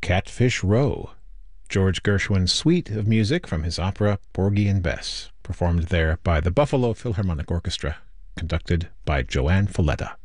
Catfish Row, George Gershwin's suite of music from his opera Porgy and Bess, performed there by the Buffalo Philharmonic Orchestra, conducted by Joanne Falletta.